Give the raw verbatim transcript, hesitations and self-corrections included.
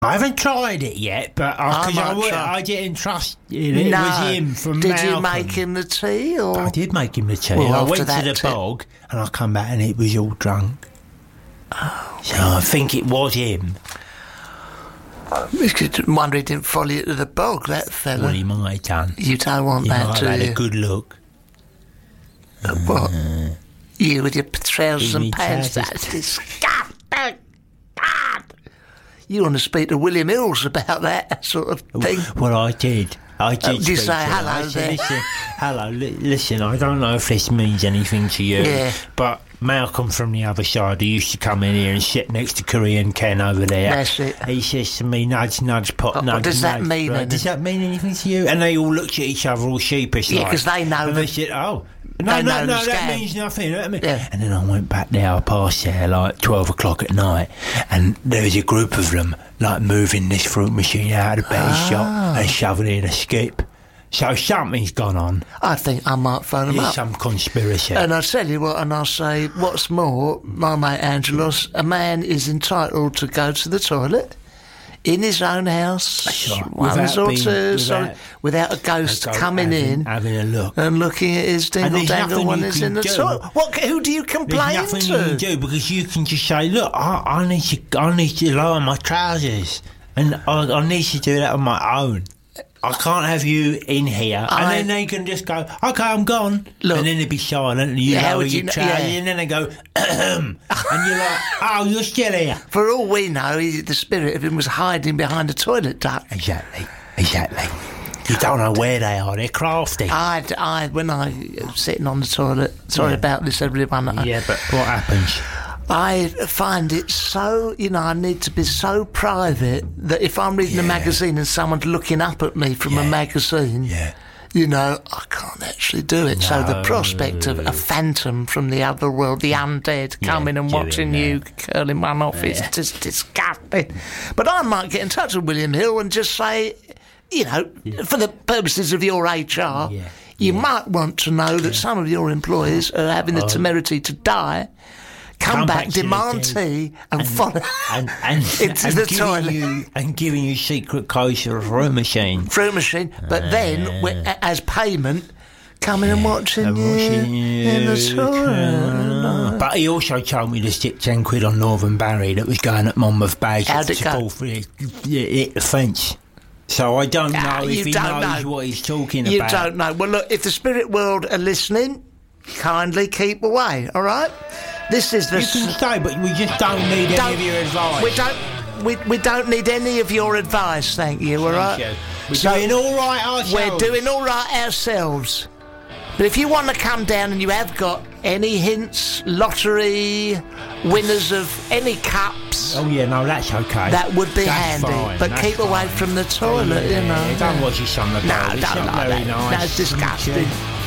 I haven't tried it yet, but I because I, I, might would- try. I didn't trust it. It No. was him from Did Malcolm. you make him the tea, or I did make him the tea. Well, and I after went to that the tip- bog, and I come back, and it was all drunk. Oh, so I think it was him. I wonder he didn't follow you to the bog, that fella. Well, he might have done. You don't want He that, might do have had you? a good look. Uh, what? You with your trousers With and me pants? trousers. That's disgusting. God. You want to speak to William Hills about that sort of thing? Well, I did. I did. Uh, did you speak say to him. hello I said, there? Listen, hello. Li- listen, I don't know if this means anything to you, Yeah. but Malcolm from the other side, who used to come in here and sit next to Korean Ken over there. That's it. He says to me, "Nudge, nudge, pot, Oh, nudge." what does that nudge, mean, right? then? Does that mean anything to you? And they all looked at each other, all sheepish. Yeah, like. 'cause they know And the- they said, "Oh." No, They no, know no, the that scam. means nothing. You know what I mean? Yeah. And then I went back there past there, like twelve o'clock at night, and there was a group of them, like, moving this fruit machine out of the betting Ah. shop and shoving it in a skip. So something's gone on. I think I might phone him There's up. some conspiracy. And I'll tell you what, and I'll say, what's more, my mate Angelos, a man is entitled to go to the toilet in his own house, right. once Without or being- two, without- sorry, without a ghost Go coming having, in having a look. and looking at his And dingle there's dangle nothing when you he's can in the do. toilet. What? Who do you There's complain nothing to? you can do because you can just say, "Look, I, I need to, I need to lower my trousers, and I, I need to do that on my own. I can't have you in here." I- and then they can just go, "Okay, I'm gone." Look. and then they'd be silent, and you Yeah, how lower would you your kn- trousers, yeah. and then they go, "Ahem," and you're like, "Oh, you're still here." For all we know, he, the spirit of him was hiding behind a toilet duct. Exactly, exactly. You don't know where they are. They're crafty. I, I, when I was sitting on the toilet, sorry Yeah. about this, everyone. yeah, but what happens? I find it so, you know, I need to be so private that if I'm reading a Yeah. magazine and someone's looking up at me from a Yeah. magazine, Yeah. you know, I can't actually do it. So the No. prospect of a phantom from the other world, the undead, Yeah, coming and doing watching that. you curling one off, is just disgusting. But I might get in touch with William Hill and just say, you know, for the purposes of your H R, Yeah. you Yeah. might want to know that some of your employees are having the temerity to die. Come, Come back, back to the demand tea. tea, and, follow And and, into and the giving toilet. you and giving you secret codes for a room machine. through machine. But then, wi- a- as payment, coming and watching And you watching in the you toilet. But he also told me to stick ten quid on Northern Barry that was going at Monmouth Bay How'd to it go? fall through it, it hit the fence. So I don't Ah, know you if he don't knows know. what he's talking You about. don't know. Well, look, if the spirit world are listening, kindly keep away. All right. This is the. You can s- stay, but we just don't need don't- any of your advice. We don't. We, we don't need any of your advice, thank you. All right. Thank you. We're So- doing all right ourselves. We're doing all right ourselves. But if you want to come down and you have got any hints, lottery, winners of any cups, Oh yeah, no, that's okay. that would be That's handy. fine, But that's keep away fine. from the toilet, you know. Don't watch your son about No, it. It's don't not like very that. nice. No, it's disgusting.